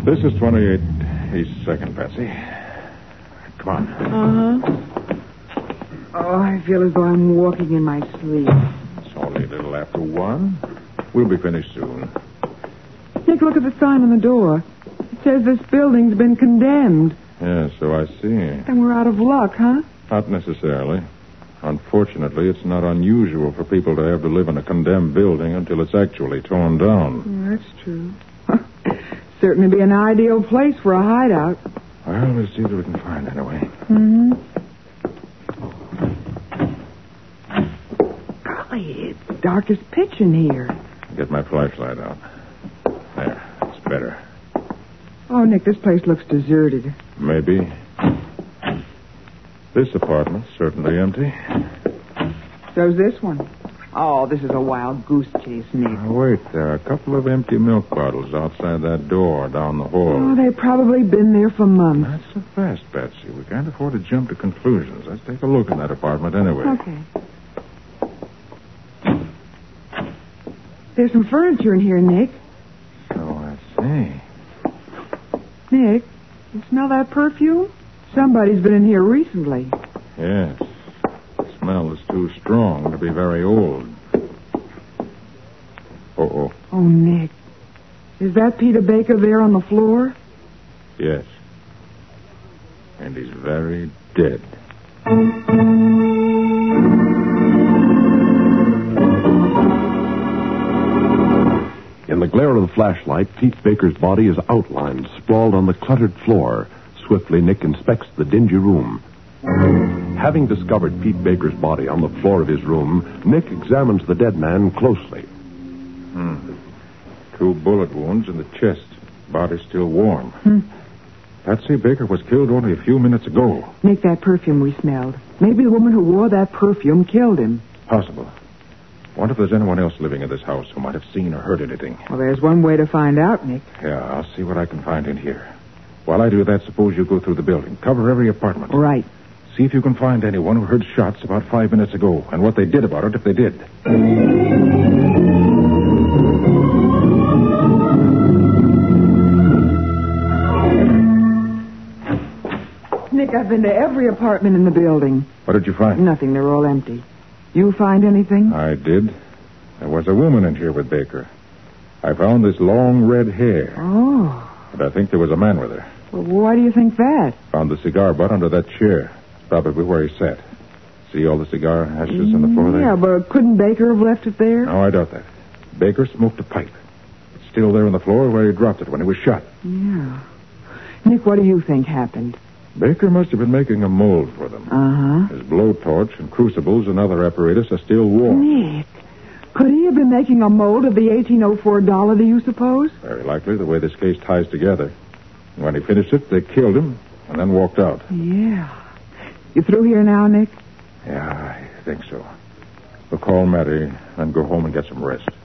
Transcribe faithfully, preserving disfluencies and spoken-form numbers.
This is twenty-eight East second, Patsy. Come on. Uh-huh. Oh, I feel as though I'm walking in my sleep. It's only a little after one. We'll be finished soon. Nick, look at the sign on the door. It says this building's been condemned. Yeah, so I see. And we're out of luck, huh? Not necessarily. Unfortunately, it's not unusual for people to have to live in a condemned building until it's actually torn down. Yeah, that's true. Certainly be an ideal place for a hideout. Well, we'll see what we can find anyway. Mm-hmm. Golly, it's dark as pitch in here. Get my flashlight out. There, it's better. Oh, Nick, this place looks deserted. Maybe. This apartment's certainly empty. So's this one. Oh, this is a wild goose chase, Nick. Oh, wait, there are a couple of empty milk bottles outside that door down the hall. Oh, they've probably been there for months. Not so fast, Betsy. We can't afford to jump to conclusions. Let's take a look in that apartment anyway. Okay. There's some furniture in here, Nick. So I see. Nick, you smell that perfume? Somebody's been in here recently. Yes. The smell is too strong to be very old. Uh-oh. Oh, Nick. Is that Peter Baker there on the floor? Yes. And he's very dead. In the glare of the flashlight, Pete Baker's body is outlined, sprawled on the cluttered floor. Swiftly, Nick inspects the dingy room. Having discovered Pete Baker's body on the floor of his room, Nick examines the dead man closely. Hmm. Two bullet wounds in the chest. Body still warm. Hmm. Patsy Baker was killed only a few minutes ago. Nick, that perfume we smelled. Maybe the woman who wore that perfume killed him. Possible. Wonder if there's anyone else living in this house who might have seen or heard anything. Well, there's one way to find out, Nick. Yeah, I'll see what I can find in here. While I do that, suppose you go through the building. Cover every apartment. Right. See if you can find anyone who heard shots about five minutes ago and what they did about it if they did. Nick, I've been to every apartment in the building. What did you find? Nothing. They're all empty. You find anything? I did. There was a woman in here with Baker. I found this long red hair. Oh. But I think there was a man with her. Well, why do you think that? Found the cigar butt under that chair. Probably where he sat. See all the cigar ashes on the floor there? Yeah, but couldn't Baker have left it there? No, I doubt that. Baker smoked a pipe. It's still there on the floor where he dropped it when he was shot. Yeah. Nick, what do you think happened? Baker must have been making a mold for them. Uh-huh. His blowtorch and crucibles and other apparatus are still warm. Nick, could he have been making a mold of the eighteen oh four dollar, do you suppose? Very likely, the way this case ties together. When he finished it, they killed him and then walked out. Yeah. You through here now, Nick? Yeah, I think so. We'll call Matty and go home and get some rest.